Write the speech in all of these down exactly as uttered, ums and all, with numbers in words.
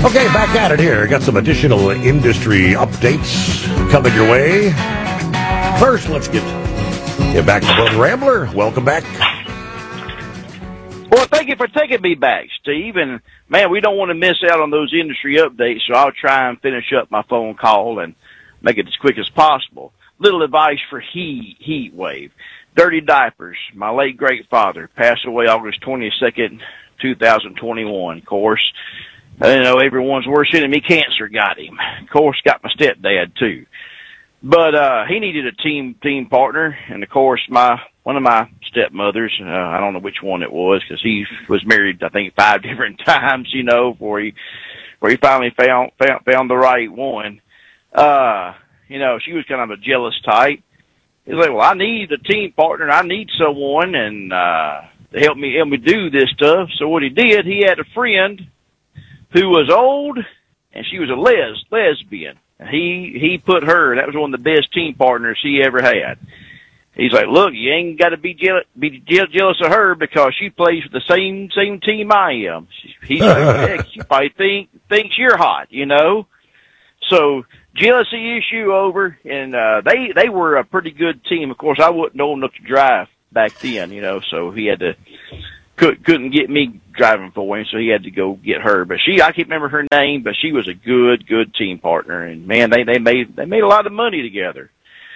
Okay, back at it here. Got some additional industry updates coming your way. First, let's get you back to Bud Rambler. Welcome back. Well, thank you for taking me back, Steve. And, man, we don't want to miss out on those industry updates, so I'll try and finish up my phone call and make it as quick as possible. Little advice for heat, heat wave. Dirty diapers. My late great father passed away August twenty-second, two thousand twenty-one. Of course, I know everyone's worst enemy, cancer, got him. Of course, got my stepdad too. But uh he needed a team team partner, and of course, my one of my stepmothers. Uh, I don't know which one it was because he was married, I think, five different times. You know, before he where he finally found found found the right one. Uh, you know, she was kind of a jealous type. He's like, well, I need a team partner. I need someone and uh, to help me help me do this stuff. So what he did, he had a friend who was old, and she was a les lesbian. He he put her. That was one of the best team partners he ever had. He's like, look, you ain't got to be jealous be jealous of her because she plays with the same same team I am. He's like, heck, she probably think thinks you're hot, you know. So jealousy issue over, and uh, they they were a pretty good team. Of course, I wasn't old enough to drive back then, you know, so he had to could, couldn't get me driving for him, so he had to go get her. But she, I can't remember her name, but she was a good good team partner, and man, they they made they made a lot of money together.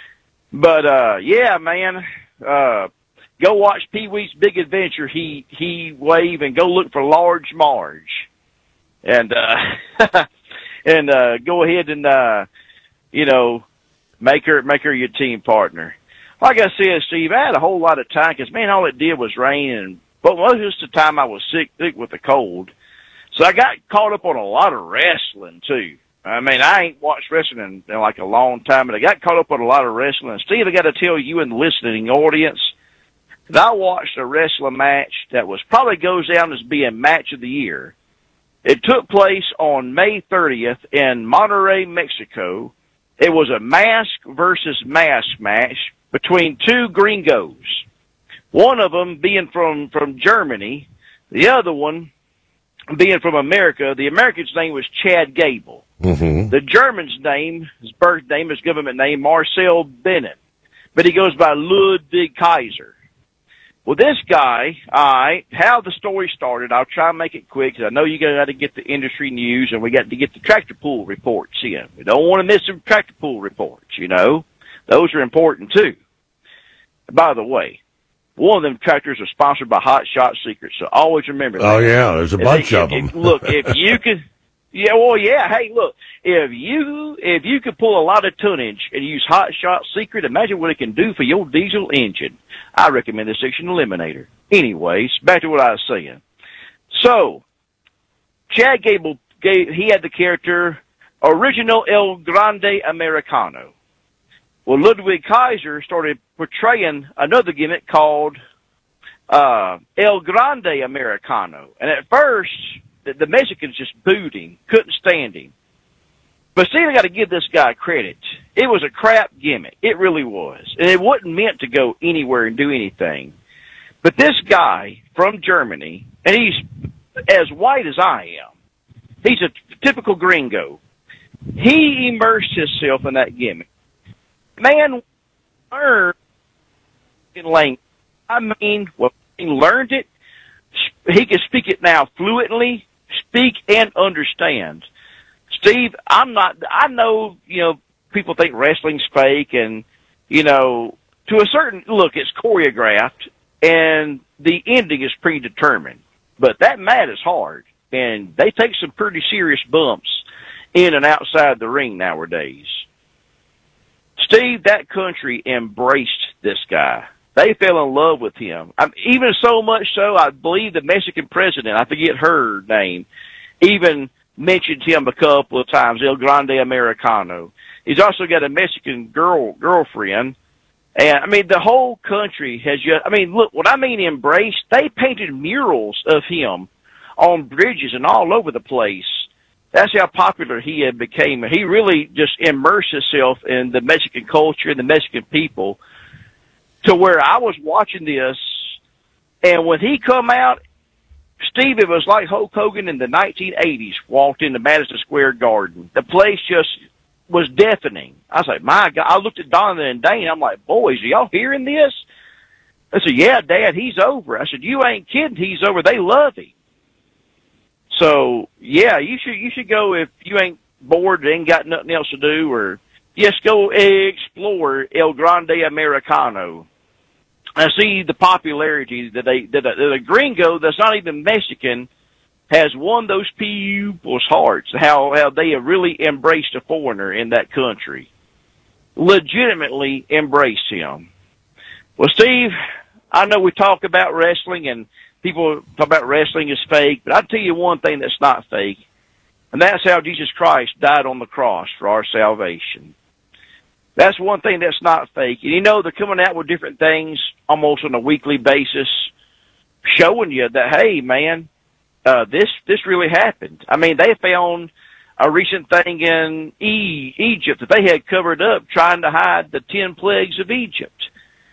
But uh, yeah, man, uh, go watch Pee Wee's Big Adventure. He he wave and go look for Large Marge, and. Uh, And, uh, go ahead and, uh, you know, make her, make her your team partner. Like I said, Steve, I had a whole lot of time because, man, all it did was rain, and, but most of the time I was sick, sick with a cold. So I got caught up on a lot of wrestling, too. I mean, I ain't watched wrestling in, in like a long time, but I got caught up on a lot of wrestling. And Steve, I got to tell you and the listening audience that I watched a wrestling match that was probably goes down as being match of the year. It took place on May thirtieth in Monterrey, Mexico. It was a mask versus mask match between two gringos. One of them being from, from Germany, the other one being from America. The American's name was Chad Gable. Mm-hmm. The German's name, his birth name, his government name, Marcel Bennett. But he goes by Ludwig Kaiser. Well, this guy, all right, how the story started, I'll try and make it quick because I know you got to get the industry news and we got to get the tractor pull reports in. We don't want to miss the tractor pull reports, you know. Those are important, too. By the way, one of them tractors are sponsored by Hot Shot Secrets, so always remember that. Oh, yeah, there's a bunch if, of them. If, look, if you could... Yeah, well, yeah. Hey, look, if you if you could pull a lot of tonnage and use Hot Shot Secret, imagine what it can do for your diesel engine. I recommend the Section Eliminator. Anyways, back to what I was saying. So, Chad Gable, gave, he had the character Original El Grande Americano. Well, Ludwig Kaiser started portraying another gimmick called uh, El Grande Americano. And at first, the, the Mexicans just booed him, couldn't stand him. But see, I got to give this guy credit. It was a crap gimmick. It really was. And it wasn't meant to go anywhere and do anything. But this guy from Germany, and he's as white as I am, he's a typical gringo. He immersed himself in that gimmick. Man learned in language. I mean, well, he learned it. He can speak it now fluently, speak and understand. Steve, I'm not, I know, you know, people think wrestling's fake and, you know, to a certain, look, it's choreographed and the ending is predetermined. But that mat is hard and they take some pretty serious bumps in and outside the ring nowadays. Steve, that country embraced this guy. They fell in love with him. I mean, even so much so, I believe the Mexican president, I forget her name, even mentioned him a couple of times, El Grande Americano. He's also got a Mexican girl girlfriend. And, I mean, the whole country has just, I mean, look, what I mean embraced, they painted murals of him on bridges and all over the place. That's how popular he had became. He really just immersed himself in the Mexican culture and the Mexican people to where I was watching this, and when he come out, Steve, it was like Hulk Hogan in the nineteen eighties walked into Madison Square Garden. The place just was deafening. I was like, my God. I looked at Donna and Dane. I'm like, boys, are y'all hearing this? I said, yeah, Dad, he's over. I said, you ain't kidding. He's over. They love him. So, yeah, you should you should go if you ain't bored, ain't got nothing else to do, or just go explore El Grande Americano. I see the popularity that they that a, that a gringo that's not even Mexican has won those people's hearts. How how they have really embraced a foreigner in that country, legitimately embraced him. Well, Steve, I know we talk about wrestling and people talk about wrestling is fake, but I'll tell you one thing that's not fake, and that's how Jesus Christ died on the cross for our salvation. That's one thing that's not fake. And you know, they're coming out with different things almost on a weekly basis, showing you that, hey, man, uh, this this really happened. I mean, they found a recent thing in e- Egypt that they had covered up trying to hide the ten plagues of Egypt.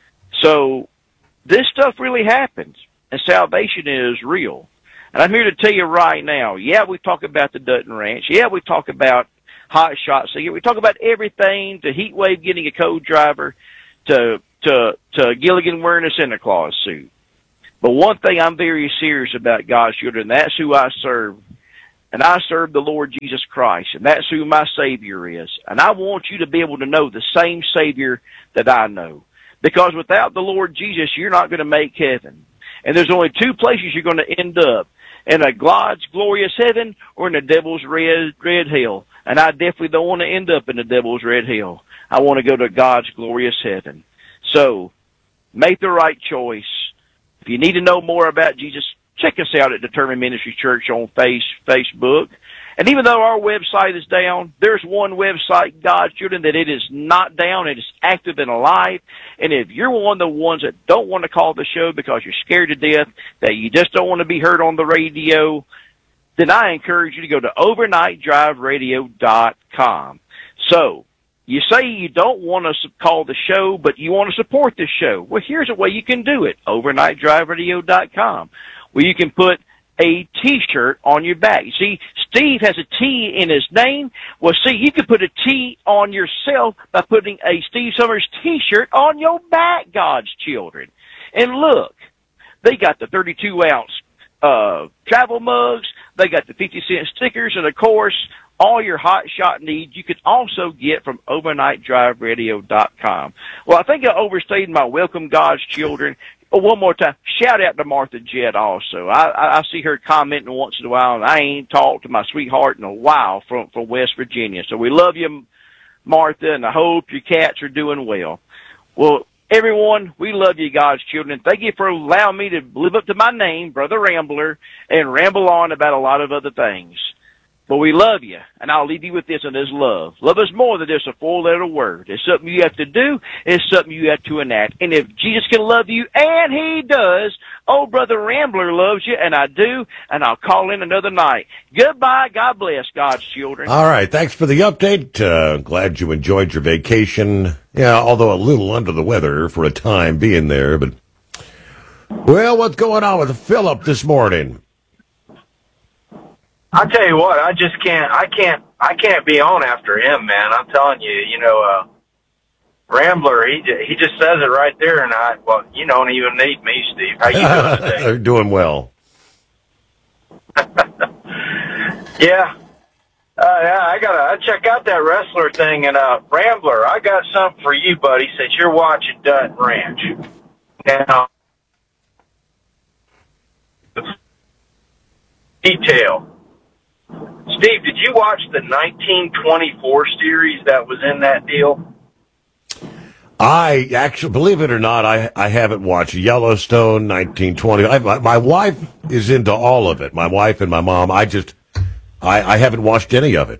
So this stuff really happens, and salvation is real. And I'm here to tell you right now, yeah, we talk about the Dutton Ranch. Yeah, we talk about hot shots. So we talk about everything, to Heat Wave getting a co-driver, to to to Gilligan wearing a Santa Claus suit. But one thing I'm very serious about, God's children, that's who I serve. And I serve the Lord Jesus Christ, and that's who my Savior is. And I want you to be able to know the same Savior that I know. Because without the Lord Jesus, you're not going to make heaven. And there's only two places you're going to end up, in a God's glorious heaven or in the devil's red, red hell. And I definitely don't want to end up in the devil's red hell. I want to go to God's glorious heaven. So, make the right choice. If you need to know more about Jesus, check us out at Determined Ministry Church on face, Facebook. And even though our website is down, there's one website, God's Children, that it is not down. It is active and alive. And if you're one of the ones that don't want to call the show because you're scared to death, that you just don't want to be heard on the radio, then I encourage you to go to overnight drive radio dot com. So, you say you don't want to call the show, but you want to support the show. Well, here's a way you can do it, overnight drive radio dot com, where you can put a T-shirt on your back. You see, Steve has a T in his name. Well, see, you can put a T on yourself by putting a Steve Summers T-shirt on your back, God's children. And look, they got the thirty-two ounce uh, travel mugs. They got the fifty cent stickers, and of course, all your hot shot needs you could also get from overnight drive radio dot com. Well, I think I overstayed my welcome, God's children. Oh, one more time, shout out to Martha Jett also. I, I, I see her commenting once in a while, and I ain't talked to my sweetheart in a while from, from West Virginia. So we love you, Martha, and I hope your cats are doing well. Well, everyone, we love you, God's children. Thank you for allowing me to live up to my name, Brother Rambler, and ramble on about a lot of other things. But we love you, and I'll leave you with this, and this love. Love is more than just a four-letter word. It's something you have to do. It's something you have to enact. And if Jesus can love you, and he does, oh, Brother Rambler loves you, and I do, and I'll call in another night. Goodbye. God bless, God's children. All right. Thanks for the update. Uh, glad you enjoyed your vacation. Yeah, although a little under the weather for a time being there. But, well, what's going on with Philip this morning? I tell you what, I just can't, I can't, I can't be on after him, man. I'm telling you, you know, uh, Rambler, he he just says it right there, and I, well, you don't even need me, Steve. How you doing today? They're doing well. yeah. Uh, yeah, I gotta I check out that wrestler thing, and, uh, Rambler, I got something for you, buddy, since you're watching Dutton Ranch. Now, detail. Steve, did you watch the nineteen twenty-four series that was in that deal? I actually, believe it or not, I I haven't watched Yellowstone, nineteen twenty. I, my, my wife is into all of it. My wife and my mom. I just, I, I haven't watched any of it.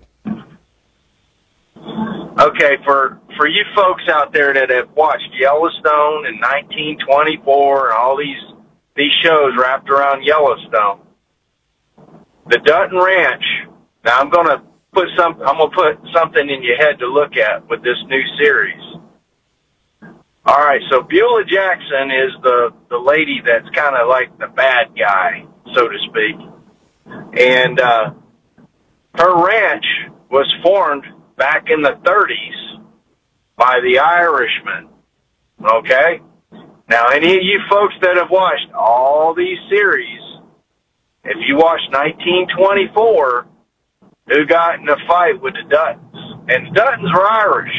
Okay, for for you folks out there that have watched Yellowstone and nineteen twenty-four and all these these shows wrapped around Yellowstone, the Dutton Ranch. Now I'm gonna put some. I'm gonna put something in your head to look at with this new series. All right, so Beulah Jackson is the the lady that's kind of like the bad guy so to speak. And uh, her ranch was formed back in the thirties by the Irishmen. Okay? Now, any of you folks that have watched all these series, if you watched nineteen twenty-four, who got in a fight with the Duttons? And the Duttons were Irish.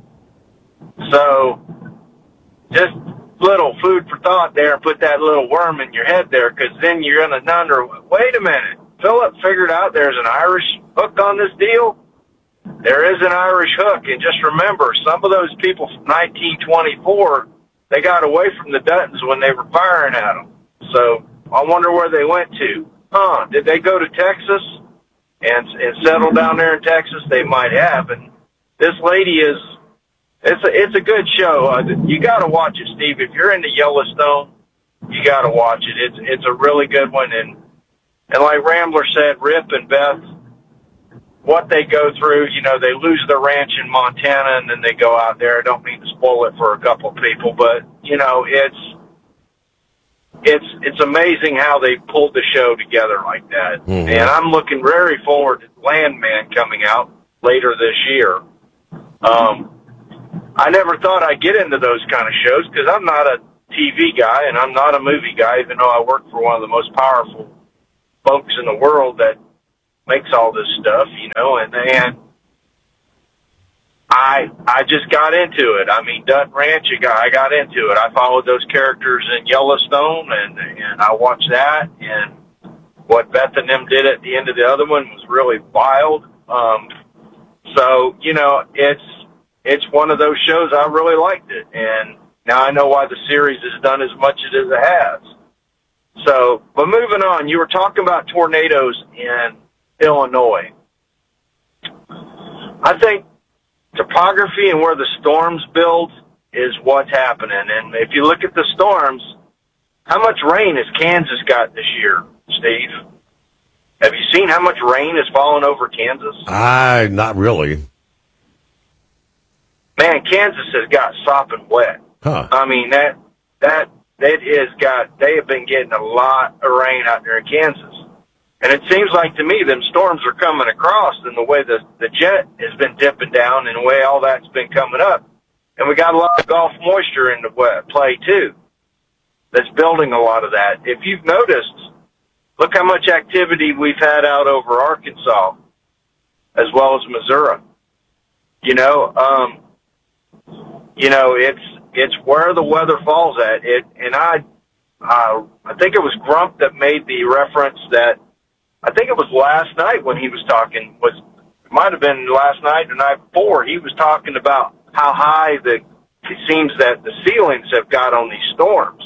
So, just little food for thought there, and put that little worm in your head there, because then you're going to wonder, wait a minute, Philip figured out there's an Irish hook on this deal? There is an Irish hook, and just remember, some of those people from nineteen twenty-four, they got away from the Duttons when they were firing at them. So, I wonder where they went to. Huh, did they go to Texas and, and settle down there in Texas? They might have, and this lady is... It's a, it's a good show. Uh, you got to watch it, Steve. If you're into Yellowstone, you got to watch it. It's it's a really good one. And and like Rambler said, Rip and Beth, what they go through, you know, they lose their ranch in Montana and then they go out there. I don't mean to spoil it for a couple of people, but you know, it's it's it's amazing how they pulled the show together like that. Mm-hmm. And I'm looking very forward to Landman coming out later this year. Um. I never thought I'd get into those kind of shows because I'm not a T V guy and I'm not a movie guy, even though I work for one of the most powerful folks in the world that makes all this stuff, you know, and, and I I just got into it. I mean, Dutton Ranch, I got, I got into it. I followed those characters in Yellowstone, and, and I watched that, and what Beth and them did at the end of the other one was really wild. Um, so, you know, it's, It's one of those shows. I really liked it, and now I know why the series has done as much as it has. So, but moving on, you were talking about tornadoes in Illinois. I think topography and where the storms build is what's happening. And if you look at the storms, how much rain has Kansas got this year, Steve? Have you seen how much rain has fallen over Kansas? I, not really. Man, Kansas has got sopping wet. Huh. I mean, that, that, that is got, they have been getting a lot of rain out there in Kansas. And it seems like to me them storms are coming across and the way the, the jet has been dipping down and the way all that's been coming up. And we got a lot of Gulf moisture in the play too. That's building a lot of that. If you've noticed, look how much activity we've had out over Arkansas as well as Missouri. You know, um, You know, it's it's where the weather falls at. It and I, uh, I think it was Grump that made the reference that I think it was last night when he was talking. Was it might have been last night or the night before. He was talking about how high the it seems that the ceilings have got on these storms.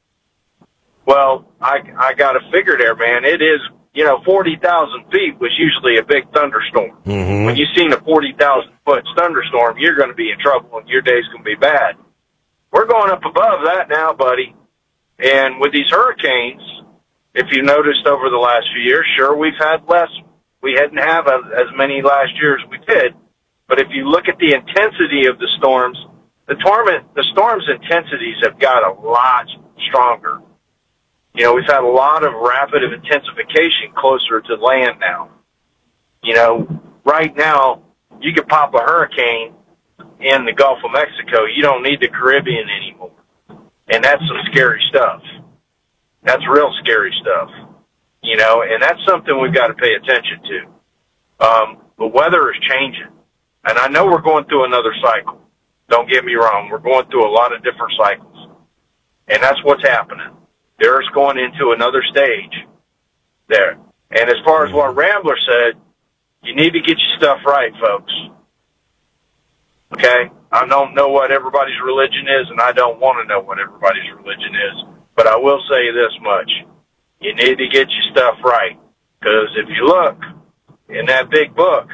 Well, I I got to figure there, man. It is, you know, forty thousand feet was usually a big thunderstorm. Mm-hmm. When you've seen a forty thousand foot thunderstorm, you're going to be in trouble and your day's going to be bad. We're going up above that now, buddy. And with these hurricanes, if you noticed over the last few years, sure, we've had less. We hadn't have as many last year as we did. But if you look at the intensity of the storms, the torment, the storm's intensities have got a lot stronger. You know, we've had a lot of rapid intensification closer to land now. You know, right now, you could pop a hurricane in the Gulf of Mexico. You don't need the Caribbean anymore. And that's some scary stuff. That's real scary stuff. You know, and that's something we've got to pay attention to. Um, the weather is changing. And I know we're going through another cycle. Don't get me wrong. We're going through a lot of different cycles. And that's what's happening. The Earth's going into another stage there. And as far as what Rambler said, you need to get your stuff right, folks. Okay? I don't know what everybody's religion is, and I don't want to know what everybody's religion is. But I will say this much. You need to get your stuff right. Because if you look in that big book,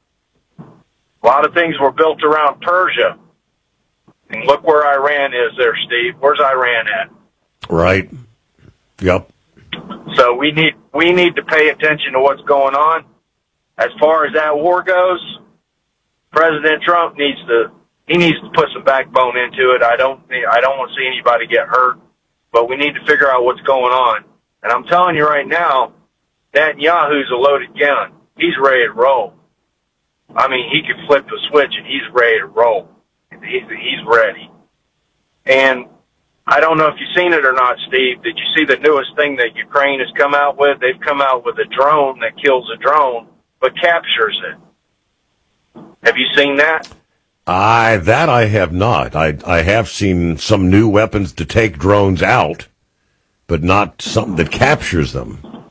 a lot of things were built around Persia. And look where Iran is there, Steve. Where's Iran at? Right. Yep. So we need we need to pay attention to what's going on. As far as that war goes, President Trump needs to he needs to put some backbone into it. I don't I don't want to see anybody get hurt, but we need to figure out what's going on. And I'm telling you right now, Netanyahu's a loaded gun. He's ready to roll. I mean, he could flip the switch and he's ready to roll. He's, he's ready. And I don't know if you've seen it or not, Steve. Did you see the newest thing that Ukraine has come out with? They've come out with a drone that kills a drone but captures it. Have you seen that? I that I have not. I I have seen some new weapons to take drones out, but not something that captures them.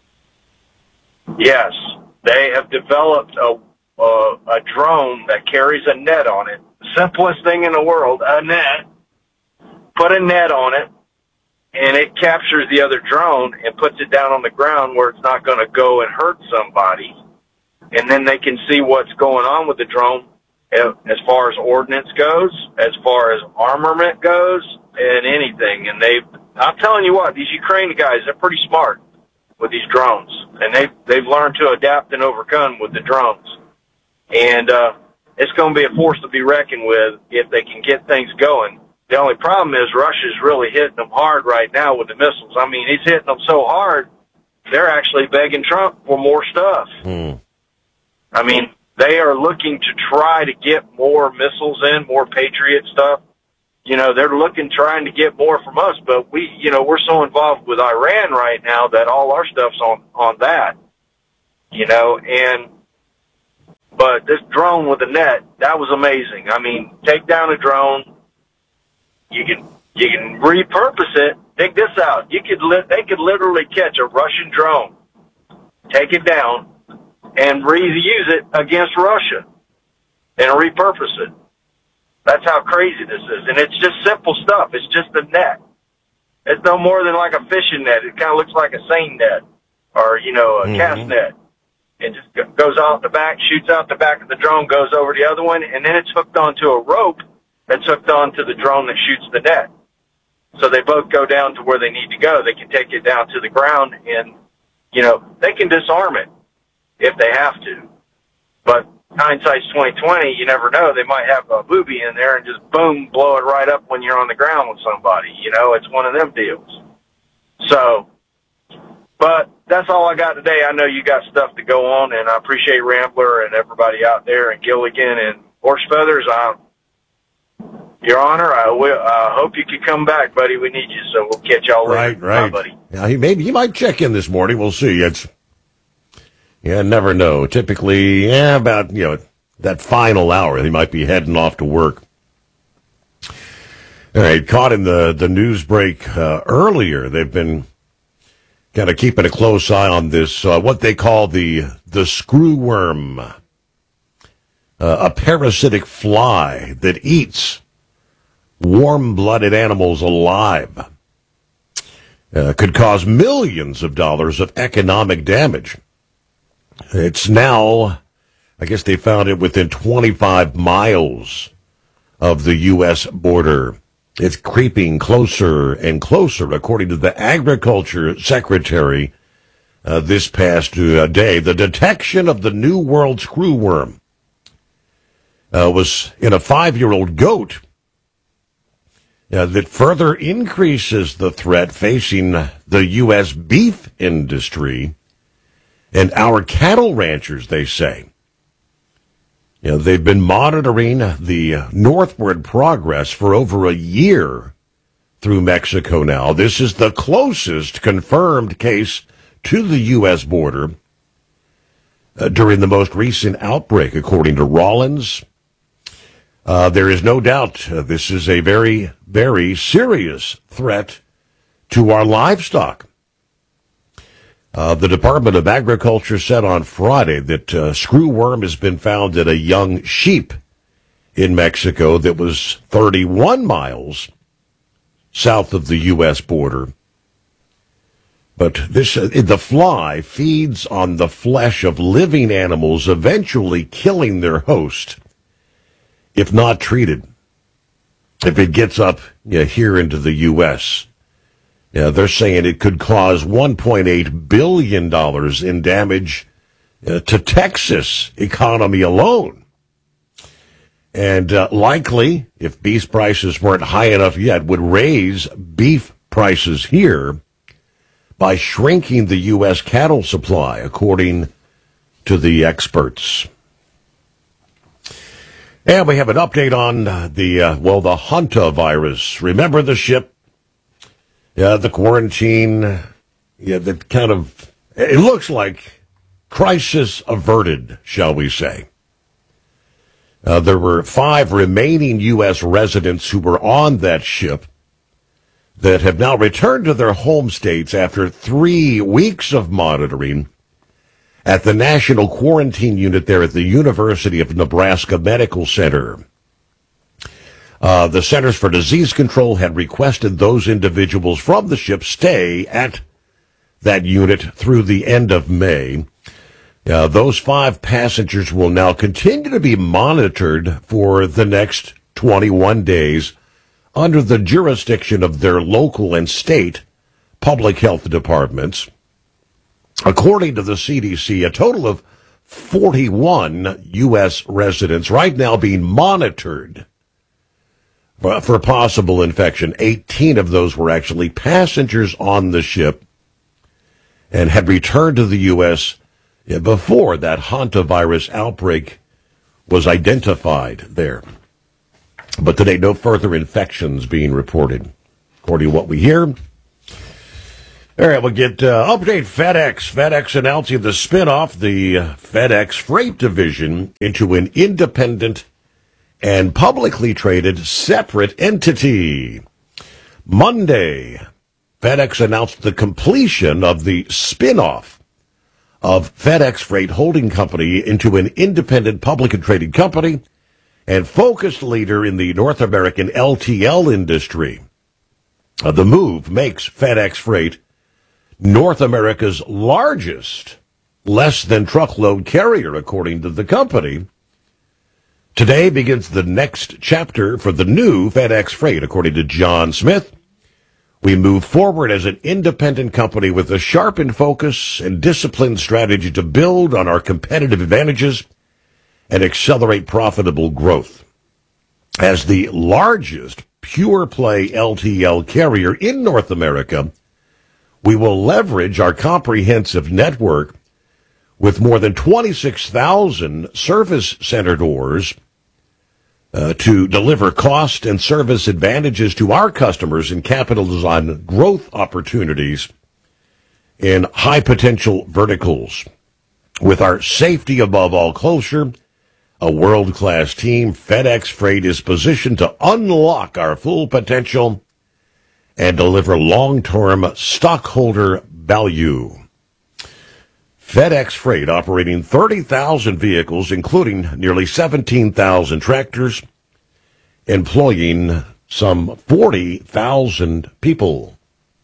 Yes, they have developed a a, a drone that carries a net on it. The simplest thing in the world, a net. Put a net on it, and it captures the other drone and puts it down on the ground where it's not going to go and hurt somebody. And then they can see what's going on with the drone as far as ordnance goes, as far as armament goes, and anything. And they, I'm telling you what, these Ukrainian guys, they're pretty smart with these drones. And they've, they've learned to adapt and overcome with the drones. And uh, it's going to be a force to be reckoned with if they can get things going. The only problem is Russia's really hitting them hard right now with the missiles. I mean, he's hitting them so hard, they're actually begging Trump for more stuff. Mm. I mean, they are looking to try to get more missiles in, more Patriot stuff. You know, they're looking, trying to get more from us, but we, you know, we're so involved with Iran right now that all our stuff's on, on that, you know, and, but this drone with the net, that was amazing. I mean, take down a drone. You can you can repurpose it. Take this out. You could li- they could literally catch a Russian drone, take it down, and reuse it against Russia, and repurpose it. That's how crazy this is, and it's just simple stuff. It's just a net. It's no more than like a fishing net. It kind of looks like a seine net, or you know, a mm-hmm. cast net. It just goes out the back, shoots out the back of the drone, goes over the other one, and then it's hooked onto a rope that's hooked onto the drone that shoots the net. So they both go down to where they need to go. They can take it down to the ground and, you know, they can disarm it if they have to. But hindsight's twenty twenty, you never know. They might have a booby in there and just boom, blow it right up when you're on the ground with somebody. You know, it's one of them deals. So, but that's all I got today. I know you got stuff to go on, and I appreciate Rambler and everybody out there and Gilligan and Horse Feathers. I Your Honor, I will. I hope you could come back, buddy. We need you, so we'll catch y'all right, later. Right, right, buddy. Yeah, he maybe he might check in this morning. We'll see. It's yeah, never know. Typically, yeah, about you know that final hour, he might be heading off to work. All right, caught in the the news break uh, earlier. They've been kind of keeping a close eye on this uh, what they call the the screw worm, uh, a parasitic fly that eats warm-blooded animals alive. Uh, could cause millions of dollars of economic damage. It's now, I guess they found it within twenty-five miles of the U S border. It's creeping closer and closer, according to the Agriculture Secretary uh, this past uh, day. The detection of the New World screwworm uh, was in a five-year-old goat. Uh, that further increases the threat facing the U S beef industry and our cattle ranchers, they say. You know, they've been monitoring the northward progress for over a year through Mexico now. This is the closest confirmed case to the U S border uh, during the most recent outbreak, according to Rollins. Uh, there is no doubt uh, this is a very, very serious threat to our livestock. Uh, the Department of Agriculture said on Friday that uh, screwworm has been found in a young sheep in Mexico that was thirty-one miles south of the U S border. But this, uh, the fly feeds on the flesh of living animals, eventually killing their host if not treated. If it gets up you know, here into the U S, you know, they're saying it could cause one point eight billion dollars in damage uh, to Texas economy alone. And uh, likely, if beef prices weren't high enough yet, would raise beef prices here. by shrinking the U S cattle supply, according to the experts. And we have an update on the, uh, well, the hantavirus. Remember the ship? Yeah, the quarantine. Yeah, that kind of, it looks like crisis averted, shall we say. Uh, there were five remaining U S residents who were on that ship that have now returned to their home states after three weeks of monitoring at the National Quarantine Unit there at the University of Nebraska Medical Center. Uh, the Centers for Disease Control had requested those individuals from the ship stay at that unit through the end of May. Uh, those five passengers will now continue to be monitored for the next twenty-one days under the jurisdiction of their local and state public health departments. According to the C D C, a total of forty-one U S residents right now being monitored for possible infection. eighteen of those were actually passengers on the ship and had returned to the U S before that hantavirus outbreak was identified there. But today, no further infections being reported, according to what we hear. All right, we'll get uh, update FedEx. FedEx announcing the spinoff, the uh, FedEx Freight Division, into an independent and publicly traded separate entity. Monday, FedEx announced the completion of the spinoff of FedEx Freight Holding Company into an independent publicly traded company and focused leader in the North American L T L industry. Uh, the move makes FedEx Freight North America's largest less-than-truckload carrier, according to the company. Today begins the next chapter for the new FedEx Freight, according to John Smith. We move forward as an independent company with a sharpened focus and disciplined strategy to build on our competitive advantages and accelerate profitable growth. As the largest pure-play L T L carrier in North America, we will leverage our comprehensive network with more than twenty-six thousand service center doors uh, to deliver cost and service advantages to our customers and capitalize on growth opportunities in high-potential verticals. With our safety above all culture, a world-class team, FedEx Freight is positioned to unlock our full potential and deliver long-term stockholder value. FedEx Freight operating thirty thousand vehicles, including nearly seventeen thousand tractors, employing some forty thousand people.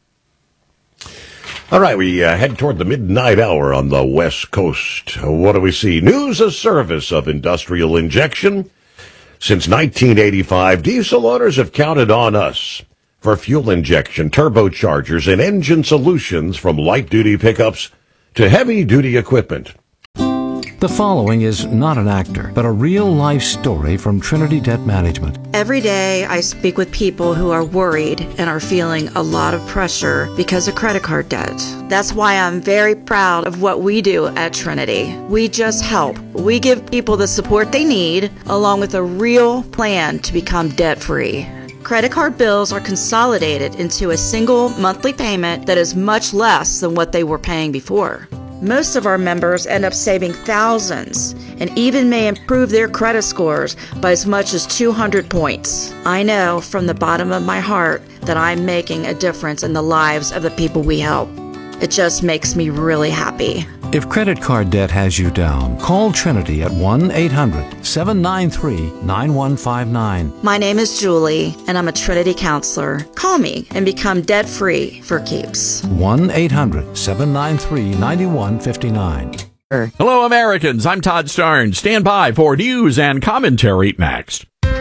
All right, we uh, head toward the midnight hour on the West Coast. What do we see? News of service of industrial injection. Since nineteen eighty-five, diesel owners have counted on us for fuel injection, turbochargers, and engine solutions from light-duty pickups to heavy-duty equipment. The following is not an actor, but a real-life story from Trinity Debt Management. Every day I speak with people who are worried and are feeling a lot of pressure because of credit card debt. That's why I'm very proud of what we do at Trinity. We just help. We give people the support they need, along with a real plan to become debt-free. Credit card bills are consolidated into a single monthly payment that is much less than what they were paying before. Most of our members end up saving thousands and even may improve their credit scores by as much as two hundred points. I know from the bottom of my heart that I'm making a difference in the lives of the people we help. It just makes me really happy. If credit card debt has you down, call Trinity at one eight hundred seven nine three nine one five nine. My name is Julie, and I'm a Trinity counselor. Call me and become debt-free for keeps. one eight hundred seven nine three nine one five nine. Hello, Americans. I'm Todd Starnes. Stand by for news and commentary next.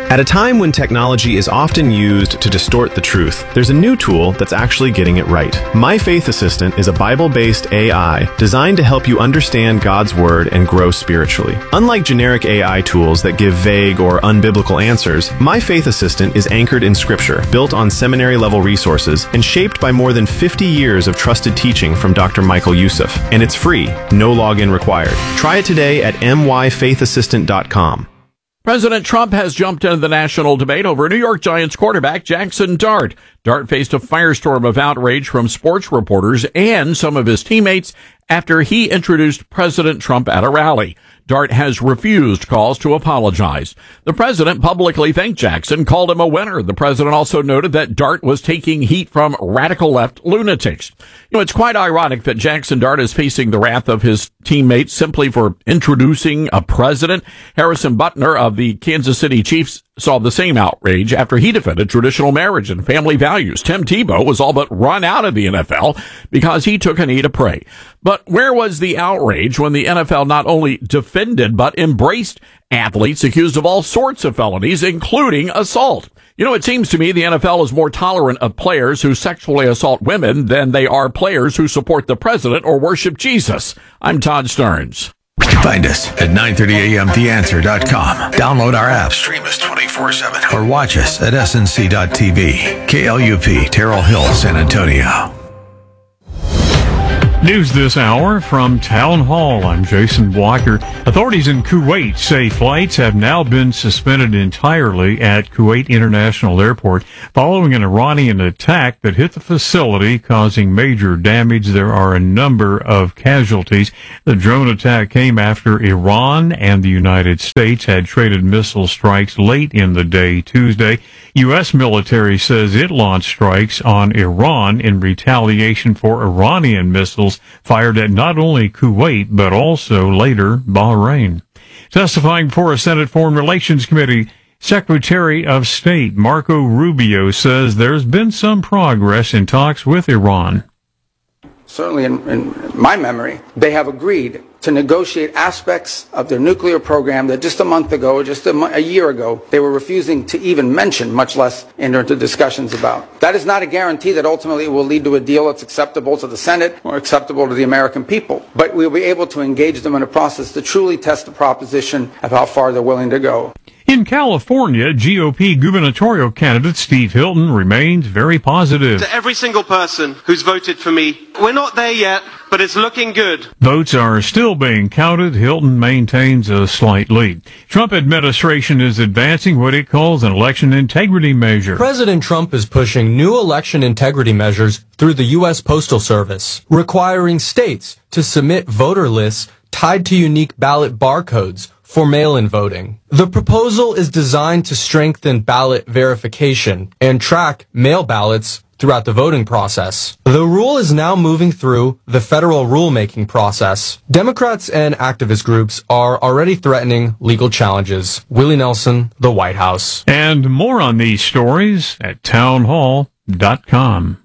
At a time when technology is often used to distort the truth, there's a new tool that's actually getting it right. My Faith Assistant is a Bible-based A I designed to help you understand God's Word and grow spiritually. Unlike generic A I tools that give vague or unbiblical answers, My Faith Assistant is anchored in Scripture, built on seminary-level resources, and shaped by more than fifty years of trusted teaching from Doctor Michael Youssef. And it's free, no login required. Try it today at m y faith assistant dot com. President Trump has jumped into the national debate over New York Giants quarterback Jackson Dart. Dart faced a firestorm of outrage from sports reporters and some of his teammates after he introduced President Trump at a rally. Dart has refused calls to apologize. The president publicly thanked Jackson, called him a winner. The president also noted that Dart was taking heat from radical left lunatics. You know, it's quite ironic that Jackson Dart is facing the wrath of his teammates simply for introducing a president. Harrison Butker of the Kansas City Chiefs saw the same outrage after he defended traditional marriage and family values. Tim Tebow was all but run out of the N F L because he took a knee to pray. But where was the outrage when the N F L not only defended but embraced athletes accused of all sorts of felonies, including assault? You know, it seems to me the N F L is more tolerant of players who sexually assault women than they are players who support the president or worship Jesus. I'm Todd Stearns. Find us at nine thirty a m the answer dot com. Download our app, stream us twenty-four seven, or watch us at s n c dot t v. K L U P, Terrell Hill, San Antonio. News this hour from Town Hall. I'm Jason Blocker. Authorities in Kuwait say flights have now been suspended entirely at Kuwait International Airport following an Iranian attack that hit the facility, causing major damage. There are a number of casualties. The drone attack came after Iran and the United States had traded missile strikes late in the day Tuesday. U S military says it launched strikes on Iran in retaliation for Iranian missiles fired at not only Kuwait, but also later Bahrain. Testifying before a Senate Foreign Relations Committee, Secretary of State Marco Rubio says there's been some progress in talks with Iran. Certainly in, in my memory, they have agreed to negotiate aspects of their nuclear program that just a month ago, or just a, mo- a year ago, they were refusing to even mention, much less enter into discussions about. That is not a guarantee that ultimately it will lead to a deal that's acceptable to the Senate or acceptable to the American people. But we'll be able to engage them in a process to truly test the proposition of how far they're willing to go. In California, G O P gubernatorial candidate Steve Hilton remains very positive. To every single person who's voted for me, we're not there yet, but it's looking good. Votes are still being counted. Hilton maintains a slight lead. Trump administration is advancing what it calls an election integrity measure. President Trump is pushing new election integrity measures through the U S Postal Service, requiring states to submit voter lists tied to unique ballot barcodes for mail-in voting. The proposal is designed to strengthen ballot verification and track mail ballots throughout the voting process. The rule is now moving through the federal rulemaking process. Democrats and activist groups are already threatening legal challenges. Willie Nelson, The White House. And more on these stories at town hall dot com.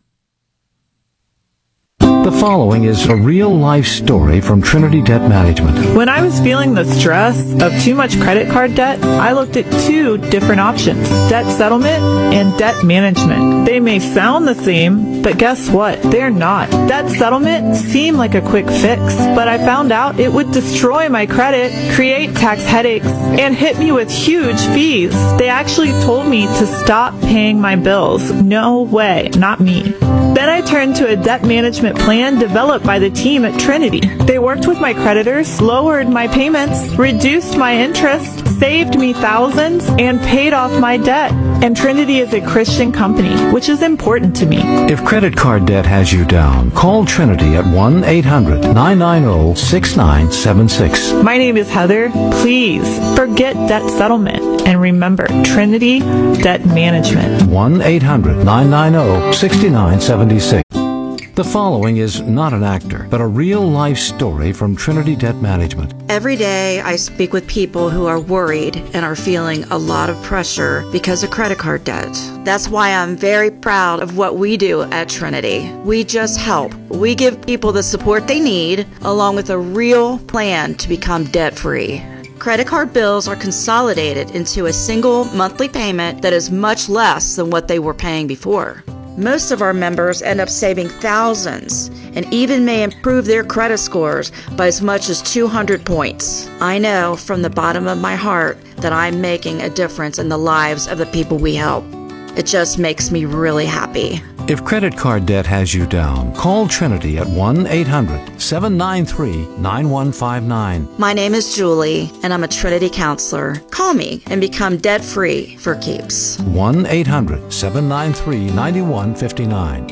The following is a real-life story from Trinity Debt Management. When I was feeling the stress of too much credit card debt, I looked at two different options, debt settlement and debt management. They may sound the same, but guess what? They're not. Debt settlement seemed like a quick fix, but I found out it would destroy my credit, create tax headaches, and hit me with huge fees. They actually told me to stop paying my bills. No way, not me. Then I turned to a debt management plan developed by the team at Trinity. They worked with my creditors, lowered my payments, reduced my interest, saved me thousands, and paid off my debt. And Trinity is a Christian company, which is important to me. If credit card debt has you down, call Trinity at one eight hundred nine nine zero six nine seven six. My name is Heather. Please forget debt settlement and remember Trinity Debt Management. one eight hundred nine nine zero six nine seven six. The following is not an actor, but a real-life story from Trinity Debt Management. Every day I speak with people who are worried and are feeling a lot of pressure because of credit card debt. That's why I'm very proud of what we do at Trinity. We just help. We give people the support they need, along with a real plan to become debt-free. Credit card bills are consolidated into a single monthly payment that is much less than what they were paying before. Most of our members end up saving thousands and even may improve their credit scores by as much as two hundred points. I know from the bottom of my heart that I'm making a difference in the lives of the people we help. It just makes me really happy. If credit card debt has you down, call Trinity at one eight hundred seven nine three nine one five nine. My name is Julie, and I'm a Trinity counselor. Call me and become debt-free for keeps. one eight hundred seven nine three nine one five nine.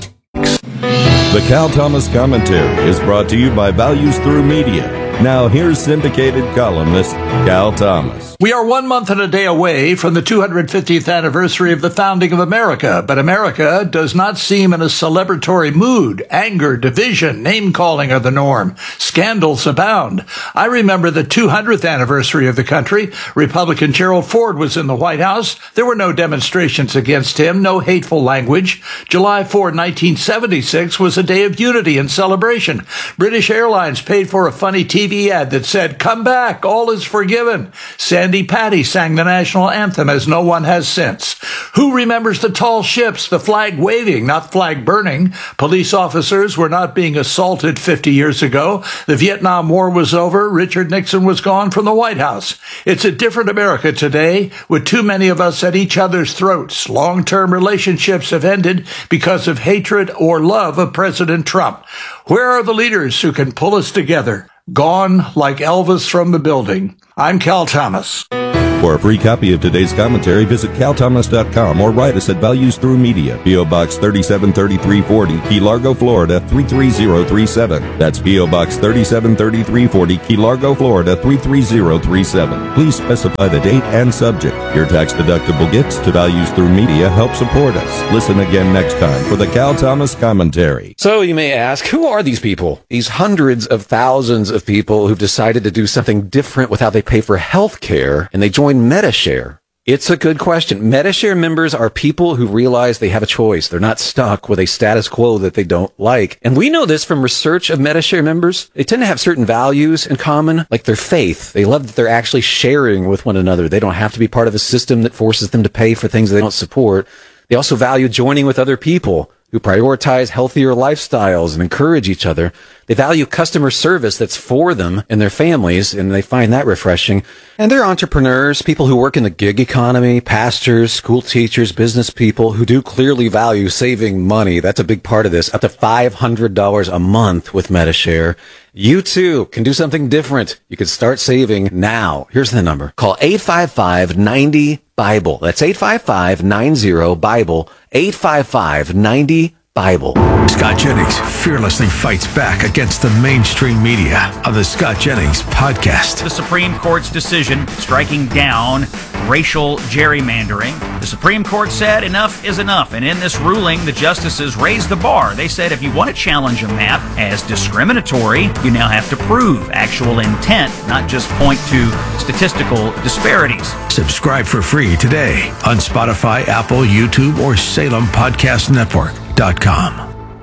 The Cal Thomas Commentary is brought to you by Values Through Media. Now here's syndicated columnist Cal Thomas. We are one month and a day away from the two hundred fiftieth anniversary of the founding of America, but America does not seem in a celebratory mood. Anger, division, name-calling are the norm. Scandals abound. I remember the two hundredth anniversary of the country. Republican Gerald Ford was in the White House. There were no demonstrations against him, no hateful language. July fourth, nineteen seventy-six was a day of unity and celebration. British Airlines paid for a funny T V ad that said, "Come back, all is forgiven." Sandy Patty sang the national anthem as no one has since. Who remembers the tall ships, the flag waving, not flag burning? Police officers were not being assaulted fifty years ago. The Vietnam War was over. Richard Nixon was gone from the White House. It's a different America today, with too many of us at each other's throats. Long-term relationships have ended because of hatred or love of President Trump. Where are the leaders who can pull us together? Gone like Elvis from the building. I'm Cal Thomas. For a free copy of today's commentary, visit cal thomas dot com or write us at Values Through Media, P O. Box thirty-seven thirty-three forty, Key Largo, Florida three three zero three seven. That's P O. Box thirty-seven thirty-three forty, Key Largo, Florida three three zero three seven. Please specify the date and subject. Your tax-deductible gifts to Values Through Media help support us. Listen again next time for the Cal Thomas Commentary. So you may ask, who are these people? These hundreds of thousands of people who've decided to do something different with how they pay for health care, and they join Medi-Share. It's a good question. Medi-Share members are people who realize they have a choice. They're not stuck with a status quo that they don't like. And we know this from research of Medi-Share members. They tend to have certain values in common, like their faith. They love that they're actually sharing with one another. They don't have to be part of a system that forces them to pay for things they don't support. They also value joining with other people who prioritize healthier lifestyles and encourage each other. They value customer service that's for them and their families, and they find that refreshing. And they're entrepreneurs, people who work in the gig economy, pastors, school teachers, business people who do clearly value saving money. That's a big part of this. Up to five hundred dollars a month with Medi-Share. You too can do something different. You can start saving now. Here's the number. Call eight five five nine zero Bible. That's eight five five nine zero Bible. eight five five nine zero Bible. Scott Jennings fearlessly fights back against the mainstream media on the Scott Jennings Podcast. The Supreme Court's decision striking down racial gerrymandering. The Supreme Court said enough is enough, and in this ruling, the justices raised the bar. They said if you want to challenge a map as discriminatory, you now have to prove actual intent, not just point to statistical disparities. Subscribe for free today on Spotify, Apple, YouTube, or Salem Podcast Network. Dot com.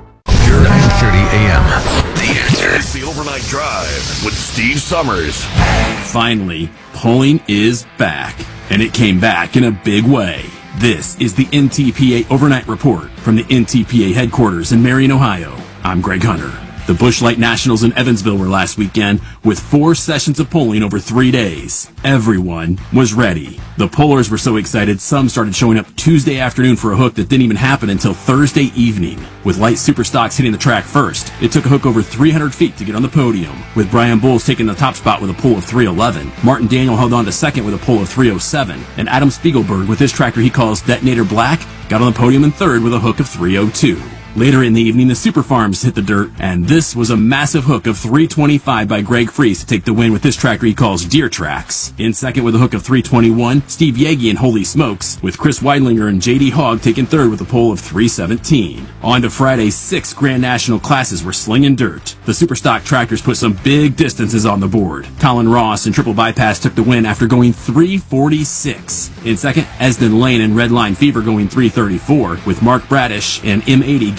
nine thirty a.m. The Answer. It's the Overnight Drive with Steve Summers. Finally, polling is back, and it came back in a big way. This is the N T P A Overnight Report from the N T P A headquarters in Marion, Ohio. I'm Greg Hunter. The Busch Light Nationals in Evansville were last weekend with four sessions of polling over three days. Everyone was ready. The pollers were so excited, some started showing up Tuesday afternoon for a hook that didn't even happen until Thursday evening. With Light Superstocks hitting the track first, it took a hook over three hundred feet to get on the podium, with Brian Bowles taking the top spot with a pull of three eleven. Martin Daniel held on to second with a pull of three oh seven, and Adam Spiegelberg, with his tractor he calls Detonator Black, got on the podium in third with a hook of three oh two. Later in the evening, the Super Farms hit the dirt, and this was a massive hook of three twenty-five by Greg Fries to take the win with this tractor he calls Deer Tracks. In second with a hook of three twenty-one, Steve Yagi and Holy Smokes, with Chris Weidlinger and J D Hogg taking third with a pole of three seventeen. On to Friday's six Grand National classes were slinging dirt. The Superstock tractors put some big distances on the board. Colin Ross and Triple Bypass took the win after going three forty-six. In second, Esden Lane and Redline Fever going three thirty-four, with Mark Bradish and M eighty getting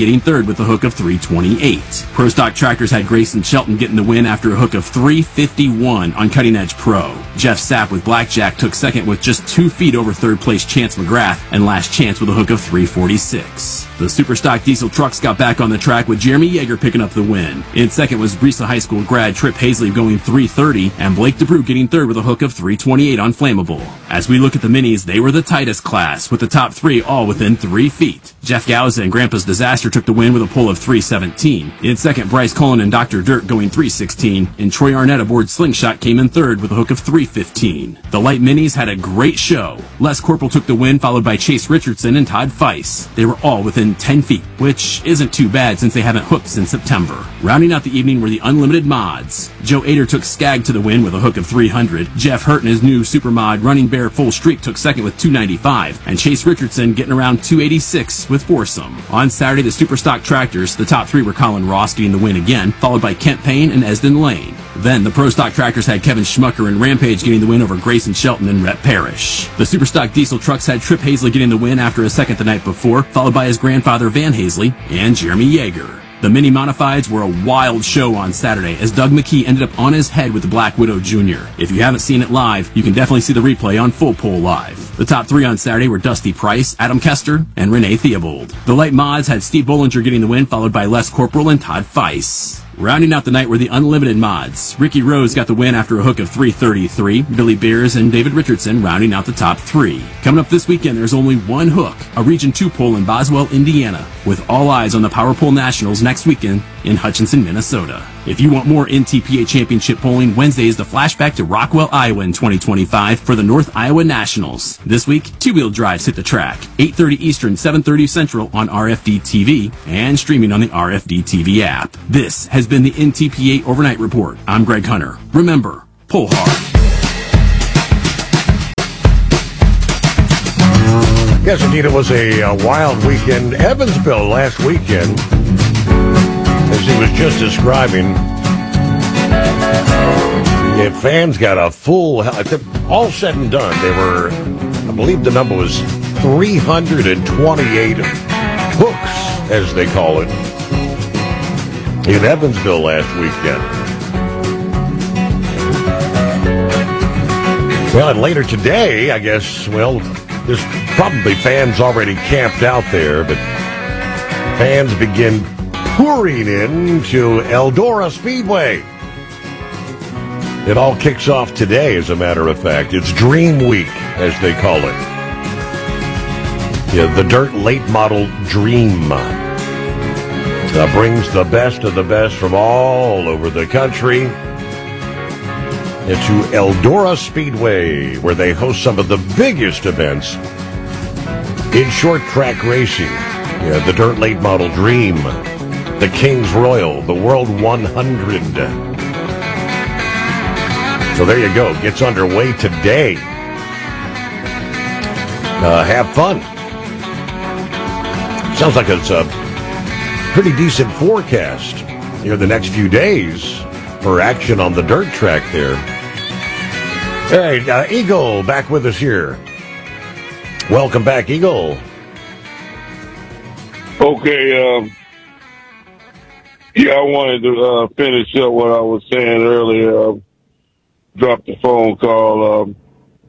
getting third with a hook of three twenty-eight. Pro Stock Tractors had Grayson Shelton getting the win after a hook of three fifty-one on Cutting Edge Pro. Jeff Sapp with Blackjack took second with just two feet over third place Chance McGrath, and Last Chance with a hook of three forty-six. The Superstock Diesel trucks got back on the track with Jeremy Yeager picking up the win. In second was Breesa High School grad Trip Hazley going three thirty, and Blake DeBrew getting third with a hook of three twenty-eight on Flammable. As we look at the minis, they were the tightest class, with the top three all within three feet. Jeff Gauza and Grandpa's Disaster took the win with a pull of three seventeen. In second, Bryce Cullen and Doctor Dirt going three sixteen, and Troy Arnett aboard Slingshot came in third with a hook of three fifteen. The light minis had a great show. Les Corporal took the win, followed by Chase Richardson and Todd Feiss. They were all within ten feet, which isn't too bad since they haven't hooked since September. Rounding out the evening were the Unlimited Mods. Joe Ader took Skag to the win with a hook of three hundred. Jeff Hurt and his new Super Mod Running Bear Full Streak took second with two ninety-five, and Chase Richardson getting around two eighty-six with Foursome. On Saturday, the Superstock Tractors, the top three were Colin Ross getting the win again, followed by Kent Payne and Esden Lane. Then the Pro Stock Tractors had Kevin Schmucker and Rampage getting the win over Grayson Shelton and Rhett Parrish. The Superstock Diesel trucks had Trip Hazley getting the win after a second the night before, followed by his grandfather Van Hazley and Jeremy Yeager. The Mini Modifieds were a wild show on Saturday as Doug McKee ended up on his head with the Black Widow Junior If you haven't seen it live, you can definitely see the replay on Full Pull Live. The top three on Saturday were Dusty Price, Adam Kester, and Renee Theobald. The Light Mods had Steve Bollinger getting the win, followed by Les Corporal and Todd Feiss. Rounding out the night were the Unlimited Mods. Ricky Rose got the win after a hook of three thirty-three. Billy Beers and David Richardson rounding out the top three. Coming up this weekend, there's only one hook, a Region two pull in Boswell, Indiana, with all eyes on the Power Pole Nationals next weekend in Hutchinson, Minnesota. If you want more N T P A Championship polling, Wednesday is the flashback to Rockwell, Iowa in twenty twenty-five for the North Iowa Nationals. This week, two-wheel drives hit the track. eight thirty Eastern, seven thirty Central on R F D T V and streaming on the R F D T V app. This has been the N T P A Overnight Report. I'm Greg Hunter. Remember, pull hard. Yes, indeed, it was a, a wild weekend. Evansville last weekend, as he was just describing, yeah, fans got a full, all said and done, they were, I believe the number was three hundred twenty-eight hooks, as they call it, in Evansville last weekend. Well, and later today, I guess, well, there's probably fans already camped out there, but fans begin pouring into Eldora Speedway. It all kicks off today, as a matter of fact. It's Dream Week, as they call it. Yeah, the Dirt Late Model Dream uh, brings the best of the best from all over the country into Eldora Speedway, where they host some of the biggest events in short track racing. Yeah, the Dirt Late Model Dream, the Kings Royal, the World one hundred. So there you go. Gets underway today. Uh, have fun. Sounds like it's a pretty decent forecast here the next few days for action on the dirt track there. All right, uh, Eagle back with us here. Welcome back, Eagle. Okay, um, yeah, I wanted to uh, finish up what I was saying earlier. Uh, dropped the phone call. Um,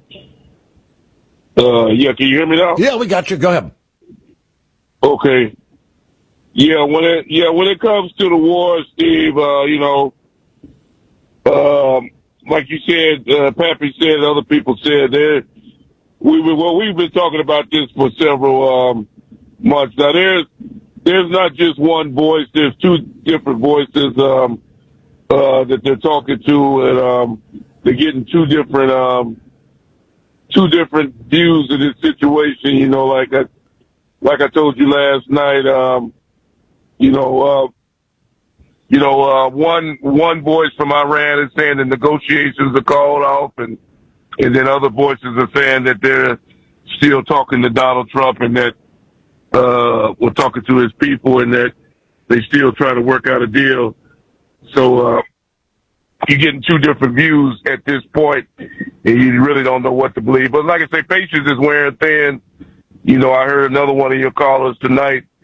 uh, yeah, can you hear me now? Yeah, we got you. Go ahead. Okay. Yeah, when it yeah when it comes to the war, Steve, uh, you know, um, like you said, uh, Pappy said, other people said, there. We well, we've been talking about this for several um, months now. There's there's not just one voice. There's two different voices um, uh, that they're talking to, and um, they're getting two different um, two different views of this situation. You know, like I like I told you last night. Um, you know, uh, you know, uh, one one voice from Iran is saying the negotiations are called off, and and then other voices are saying that they're still talking to Donald Trump and that uh, we're talking to his people and that they still try to work out a deal. So uh, you're getting two different views at this point, and you really don't know what to believe. But like I say, patience is wearing thin. You know, I heard another one of your callers tonight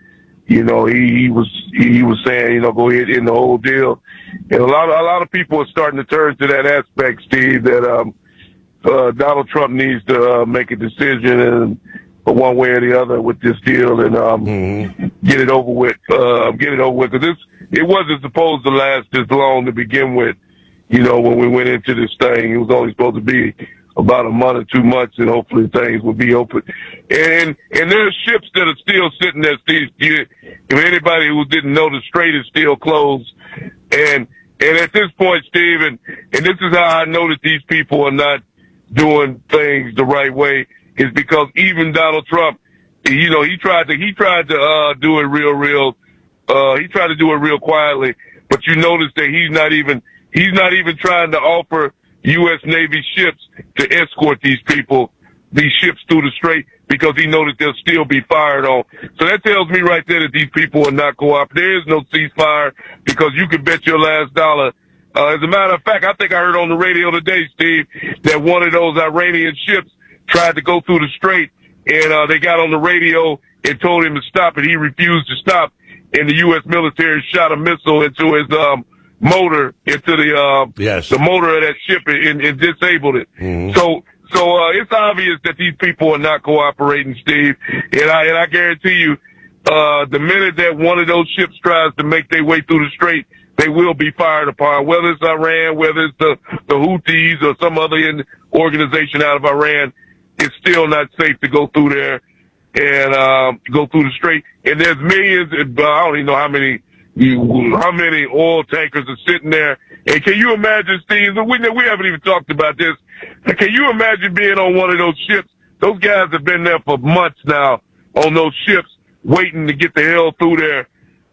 you know, he, he was he was saying, you know, go ahead in the whole deal. And a lot of a lot of people are starting to turn to that aspect, Steve, that um, uh, Donald Trump needs to uh, make a decision and one way or the other with this deal and um, mm-hmm. get it over with. Uh, get it over with because this it wasn't supposed to last this long to begin with. You know, when we went into this thing, it was only supposed to be about a month or two months, and hopefully things will be open. And and there's ships that are still sitting there. Steve, you, if anybody who didn't know, the Strait is still closed. And and at this point, Steve, and, and this is how I know that these people are not doing things the right way, is because even Donald Trump, you know, he tried to he tried to uh, do it real, real. Uh, he tried to do it real quietly, but you notice that he's not even he's not even trying to offer U S Navy ships to escort these people, these ships through the strait, because he knows that they'll still be fired on. So that tells me right there that these people are not cooperating. There is no ceasefire because you can bet your last dollar. Uh, as a matter of fact, I think I heard on the radio today, Steve, that one of those Iranian ships tried to go through the strait, and uh, they got on the radio and told him to stop, and he refused to stop. And the U S military shot a missile into his um, motor, into the uh, yes. the motor of that ship, and, and disabled it. Mm-hmm. So, so uh, it's obvious that these people are not cooperating, Steve. And I and I guarantee you, uh, the minute that one of those ships tries to make their way through the strait, they will be fired upon. Whether it's Iran, whether it's the the Houthis or some other in, organization out of Iran, it's still not safe to go through there and um, go through the strait. And there's millions. I don't even know how many. You, how many oil tankers are sitting there? And can you imagine, Steve, we, we haven't even talked about this. Can you imagine being on one of those ships? Those guys have been there for months now on those ships waiting to get the hell through there,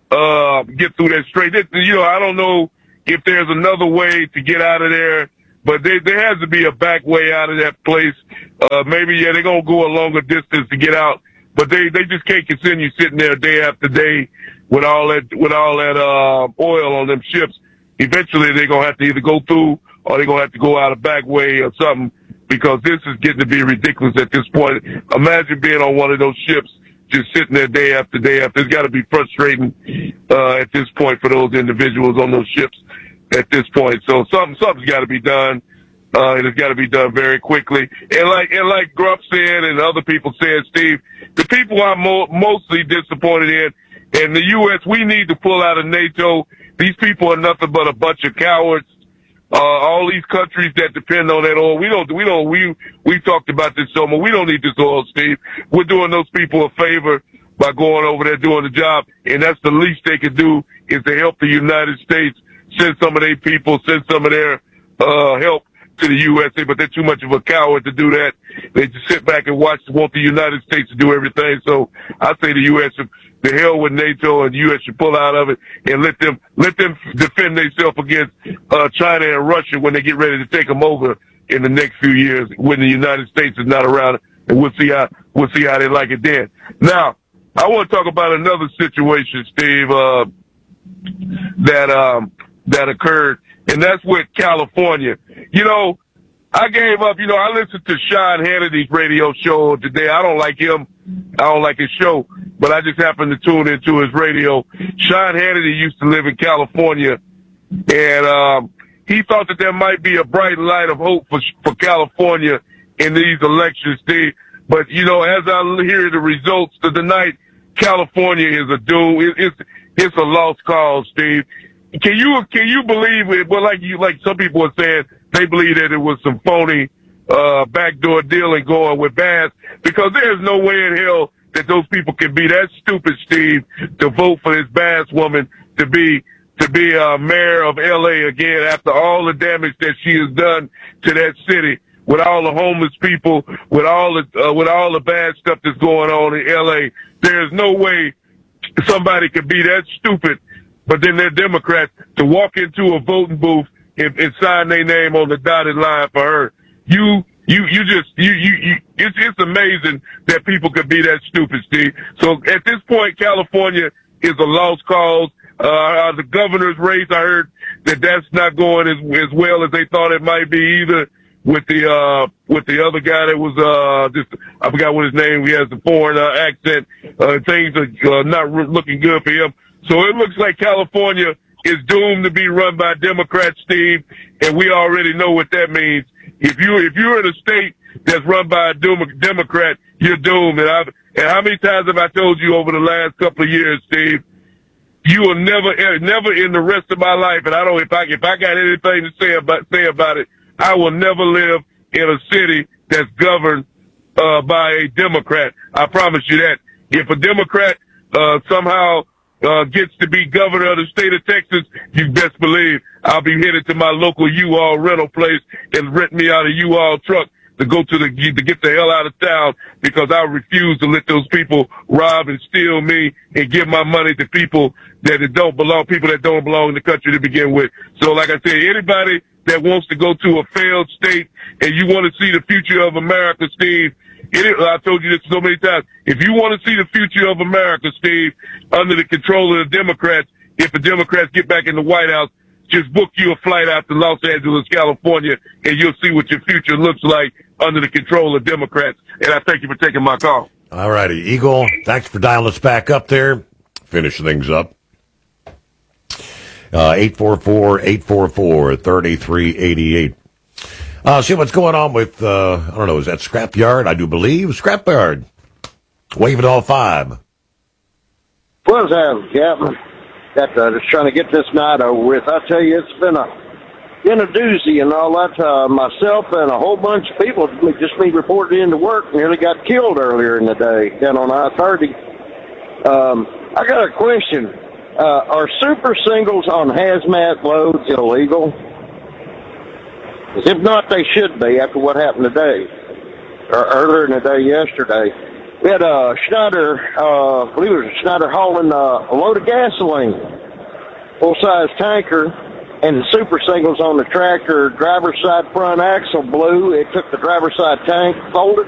uh, get through that strait. It, you know, I don't know if there's another way to get out of there, but there, there has to be a back way out of that place. Uh, maybe, yeah, they're going to go a longer distance to get out, but they, they just can't continue sitting there day after day with all that, with all that, uh, oil on them ships. Eventually they're gonna have to either go through or they're gonna have to go out a back way or something, because this is getting to be ridiculous at this point. Imagine being on one of those ships, just sitting there day after day after. It's gotta be frustrating, uh, at this point for those individuals on those ships at this point. So something, something's gotta be done. Uh, and it's gotta be done very quickly. And like, and like Gruff said and other people said, Steve, the people I'm mo- mostly disappointed in, and the U S, we need to pull out of NATO. These people are nothing but a bunch of cowards. Uh, all these countries that depend on that oil, we don't, we don't, we, we talked about this so much. We don't need this oil, Steve. We're doing those people a favor by going over there doing the job. And that's the least they can do, is to help the United States, send some of their people, send some of their, uh, help to the U S A, but they're too much of a coward to do that. They just sit back and watch, want the United States to do everything. So I say the U S should, the hell with NATO, and the U S should pull out of it and let them let them defend themselves against uh, China and Russia when they get ready to take them over in the next few years, when the United States is not around, and we'll see how we'll see how they like it then. Now, I want to talk about another situation, Steve, uh, that um, that occurred, and that's with California. You know, I gave up. You know, I listened to Sean Hannity's radio show today. I don't like him. I don't like his show, but I just happened to tune into his radio. Sean Hannity used to live in California, and um, he thought that there might be a bright light of hope for for California in these elections, Steve. But, you know, as I hear the results of the night, California is a doom. It, it's it's a lost cause, Steve. Can you can you believe it? Well, like you like some people are saying, they believe that it was some phony uh backdoor dealing going with Bass, because there's no way in hell that those people can be that stupid, Steve, to vote for this Bass woman to be to be uh, mayor of L A again after all the damage that she has done to that city, with all the homeless people, with all the uh, with all the bad stuff that's going on in L A. There's no way somebody could be that stupid, but then they're Democrats, to walk into a voting booth and, and sign their name on the dotted line for her. You, you, you just, you, you, you it's, it's amazing that people could be that stupid, Steve. So at this point, California is a lost cause. Uh, the governor's race, I heard that that's not going as, as well as they thought it might be either. with the uh with the other guy that was uh just I forgot what his name. He has the foreign uh, accent. Uh, things are uh, not re- looking good for him. So it looks like California is doomed to be run by Democrats, Steve, and we already know what that means. If you if you're in a state that's run by a Dem- Democrat, you're doomed. And, I've, and how many times have I told you over the last couple of years, Steve? You will never, never in the rest of my life, and I don't. If I if I got anything to say about say about it, I will never live in a city that's governed uh, by a Democrat. I promise you that. If a Democrat uh, somehow uh, gets to be governor of the state of Texas, you best believe I'll be headed to my local U-Haul rental place and rent me out a U-Haul truck to go to the to get the hell out of town, because I refuse to let those people rob and steal me and give my money to people that it don't belong, people that don't belong in the country to begin with. So, like I said, anybody that wants to go to a failed state and you want to see the future of America, Steve, it, I've told you this so many times. If you want to see the future of America, Steve, under the control of the Democrats, if the Democrats get back in the White House, just book you a flight out to Los Angeles, California, and you'll see what your future looks like under the control of Democrats. And I thank you for taking my call. All righty, Eagle, thanks for dialing us back up there. Finish things up. Uh, eight four four, eight four four, three three eight eight. Uh, see what's going on with, uh, I don't know, is that Scrapyard? I do believe. Scrapyard. Wave it all five. What's that, Captain? Got uh, just trying to get this night over with. I tell you, it's been a been a doozy and all that. Uh, myself and a whole bunch of people, just me reported into work, nearly got killed earlier in the day down on I thirty. Um, I got a question. Uh, are super singles on hazmat loads illegal? If not, they should be after what happened today, or earlier in the day yesterday. We had a Schneider, uh, I believe it was a Schneider hauling uh, a load of gasoline, full-size tanker, and the super singles on the tractor, driver's side front axle blew. It took the driver's side tank, folded